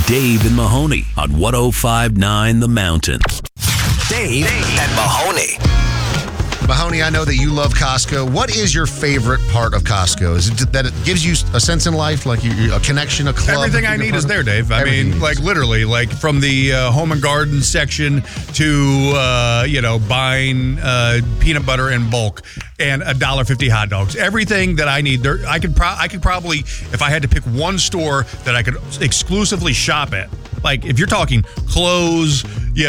Dave and Mahoney on 105.9 The Mountain. Dave and Mahoney. Mahoney, I know that you love Costco. What is your favorite part of Costco? Is it that it gives you a sense in life, like a connection, a club? Everything I need is there, Dave. I mean, like literally, like from the home and garden section to buying peanut butter in bulk and $1.50 hot dogs. Everything that I need there. I could probably, if I had to pick one store that I could exclusively shop at. Like if you're talking clothes,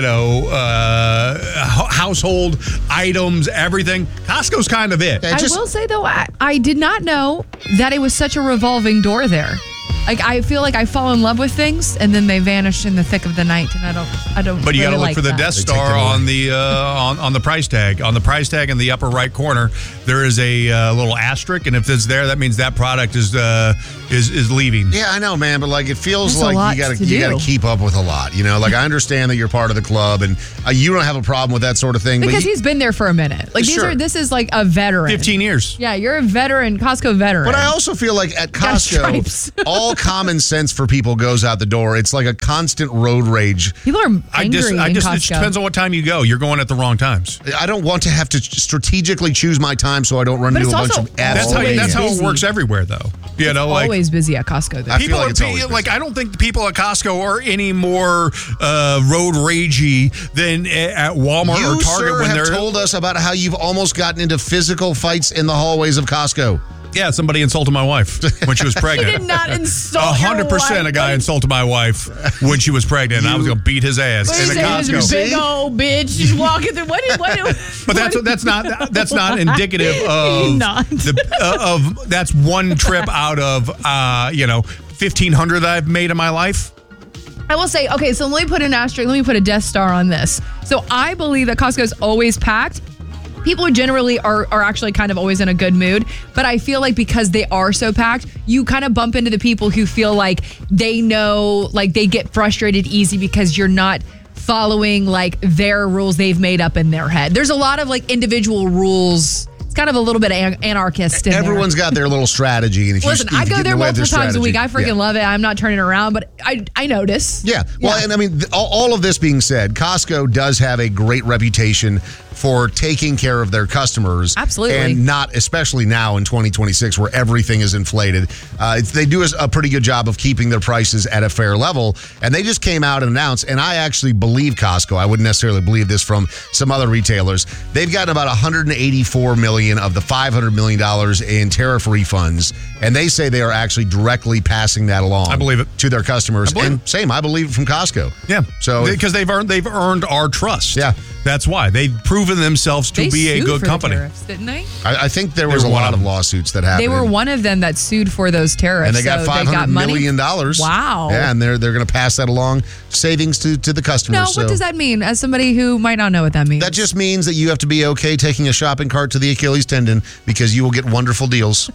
household items, everything, Costco's kind of it. I will say, though, I did not know that it was such a revolving door there. Like, I feel like I fall in love with things, and then they vanish in the thick of the night, and I don't. But you got to really look for the Death Star on the on the price tag. On the price tag in the upper right corner, there is a little asterisk, and if it's there, that means that product is leaving. Yeah, I know, man, but like it feels There's like you got to keep up with a lot. Like I understand that you're part of the club, and you don't have a problem with that sort of thing. Because he's been there for a minute. Like this is like a veteran. 15 years. Yeah, you're a veteran, Costco veteran. But I also feel like at Costco, all common sense for people goes out the door. It's like a constant road rage. People are angry in Costco. It depends on what time you go. You're going at the wrong times. I don't want to have to strategically choose my time so I don't run into a bunch of assholes. That's how it works everywhere, though. It's always busy at Costco. Though. I don't think the people at Costco are any more road ragey than at Walmart or Target when they're told us about how you've almost gotten into physical fights in the hallways of Costco. Yeah, somebody insulted my wife when she was pregnant. He did not insult 100% a guy insulted my wife when she was pregnant, and I was going to beat his ass in the Costco. Big old bitch just walking through. But that's not indicative of that's one trip out of 1,500 that I've made in my life. I will say, okay, so let me put an asterisk. Let me put a Death Star on this. So I believe that Costco is always packed. People generally are actually kind of always in a good mood, but I feel like because they are so packed, you kind of bump into the people who feel like they know, like they get frustrated easy because you're not following like their rules they've made up in their head. There's a lot of like individual rules. It's kind of a little bit anarchist in Everyone's got their little strategy. And if Listen, I go there multiple times a week. I freaking love it. I'm not turning around, but I notice. Yeah. Well, and I mean, all of this being said, Costco does have a great reputation for taking care of their customers. Absolutely. And not, especially now in 2026 where everything is inflated. They do a pretty good job of keeping their prices at a fair level. And they just came out and announced, and I actually believe Costco. I wouldn't necessarily believe this from some other retailers. They've gotten about $184 million of the $500 million in tariff refunds. And they say they are actually directly passing that along. I believe it. To their customers. And same, I believe it from Costco. Yeah. So because they've earned our trust. Yeah. That's why. They've proven themselves to be a good company. The tariffs, didn't they? I think there was a lot of lawsuits that happened. They were one of them that sued for those tariffs. And they got $500 million. Wow. Yeah, and they're going to pass that along, savings to the customers. No, what does that mean? As somebody who might not know what that means. That just means that you have to be okay taking a shopping cart to the Achilles tendon because you will get wonderful deals.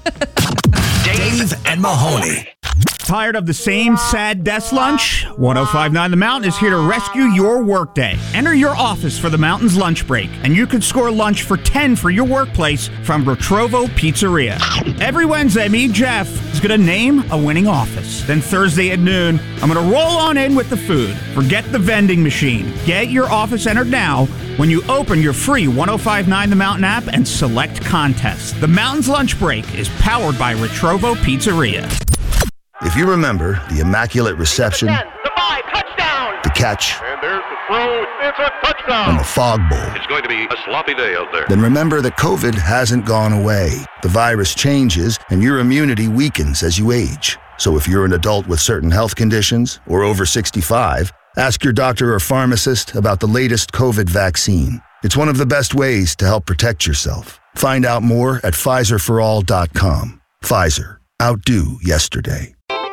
Dave and Mahoney. Tired of the same sad desk lunch? 105.9 The Mountain is here to rescue your workday. Enter your office for the Mountain's lunch break, and you can score lunch for 10 for your workplace from Retrovo Pizzeria. Every Wednesday, me, Jeff, is going to name a winning office. Then Thursday at noon, I'm going to roll on in with the food. Forget the vending machine. Get your office entered now when you open your free 105.9 The Mountain app and select contest. The Mountain's lunch break is powered by Retrovo Pizzeria. If you remember the Immaculate Reception, the 5, touchdown, the catch, and there's the throw, it's a touchdown, and the Fog Bowl, it's going to be a sloppy day out there. Then remember that COVID hasn't gone away. The virus changes, and your immunity weakens as you age. So if you're an adult with certain health conditions or over 65, ask your doctor or pharmacist about the latest COVID vaccine. It's one of the best ways to help protect yourself. Find out more at PfizerForAll.com. Pfizer. Outdo yesterday.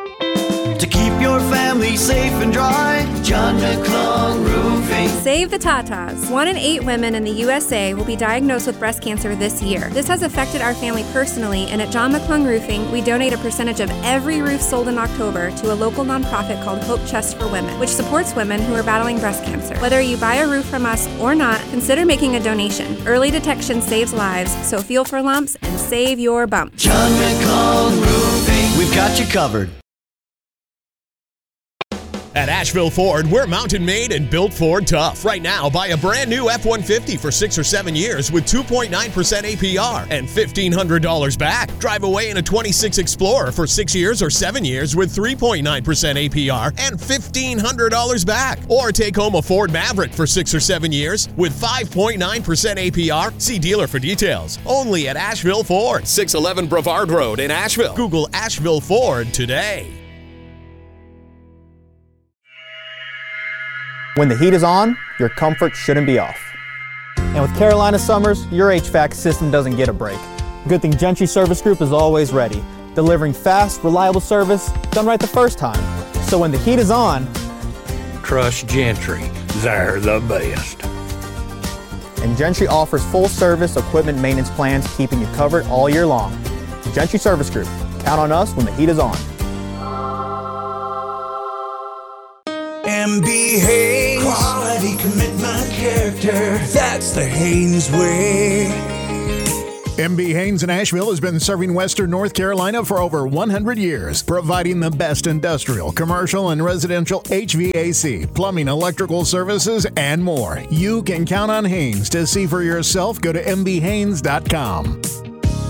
To keep your family safe and dry, John McClung Roofing. Save the Tatas. 1 in 8 women in the USA will be diagnosed with breast cancer this year. This has affected our family personally, and at John McClung Roofing, we donate a percentage of every roof sold in October to a local nonprofit called Hope Chest for Women, which supports women who are battling breast cancer. Whether you buy a roof from us or not, consider making a donation. Early detection saves lives, so feel for lumps and save your bump. John McClung Roofing. We've got you covered. At Asheville Ford, we're mountain made and built Ford tough. Right now, buy a brand new F-150 for 6 or 7 years with 2.9% APR and $1,500 back. Drive away in a 26 Explorer for 6 years or 7 years with 3.9% APR and $1,500 back. Or take home a Ford Maverick for 6 or 7 years with 5.9% APR. See dealer for details. Only at Asheville Ford, 611 Brevard Road in Asheville. Google Asheville Ford today. When the heat is on, your comfort shouldn't be off. And with Carolina summers, your HVAC system doesn't get a break. Good thing Gentry Service Group is always ready, delivering fast, reliable service done right the first time. So when the heat is on, trust Gentry. They're the best. And Gentry offers full service equipment maintenance plans, keeping you covered all year long. Gentry Service Group. Count on us when the heat is on. MB Haynes. Quality, commitment, character. That's the Haynes way. MB Haynes in Asheville has been serving Western North Carolina for over 100 years, providing the best industrial, commercial, and residential HVAC, plumbing, electrical services, and more. You can count on Haynes. To see for yourself, go to mbhaynes.com.